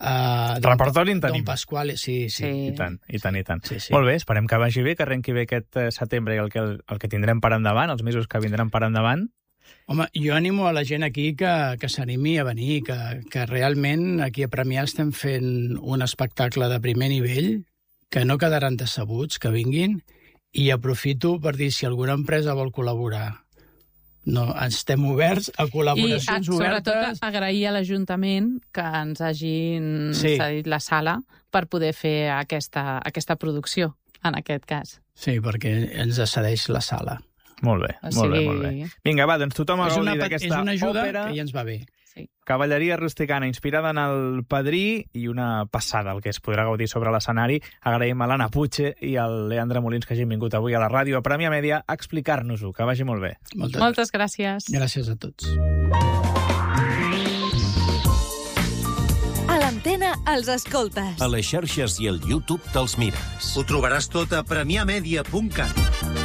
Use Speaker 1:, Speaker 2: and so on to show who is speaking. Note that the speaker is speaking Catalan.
Speaker 1: Repertori en tenim.
Speaker 2: Don Pasquale, sí.
Speaker 1: I tant.
Speaker 2: Sí.
Speaker 1: Molt bé, esperem que vagi bé, que arrenqui bé aquest setembre i el que tindrem per endavant, els mesos que vindran per endavant.
Speaker 2: Home, jo animo a la gent aquí que s'animi a venir, que realment aquí a Premià estem fent un espectacle de primer nivell, que no quedaran decebuts, que vinguin, i aprofito per dir, si alguna empresa vol col·laborar, estem oberts a col·laboracions obertes.
Speaker 3: Sobretot agrair a l'Ajuntament que ens hagin cedit la sala per poder fer aquesta producció, en aquest cas.
Speaker 2: Sí, perquè ens cedeix la sala.
Speaker 1: Molt bé. Vinga, va, doncs tothom a gaudir d'aquesta òpera.
Speaker 2: És una ajuda que ja ens va bé.
Speaker 3: Sí.
Speaker 1: Cavalleria rusticana, inspirada en el Padrí, i una passada, el que es podrà gaudir sobre l'escenari. Agraïm a l'Anna Puche i al Leandre Molins que hagin vingut avui a la ràdio a Premià Mèdia a explicar-nos-ho. Que vagi molt bé.
Speaker 3: Moltes gràcies.
Speaker 2: Gràcies a tots.
Speaker 4: A l'antena els escoltes.
Speaker 5: A les xarxes i al YouTube te'ls mires.
Speaker 6: Ho trobaràs tot a premiamedia.cat.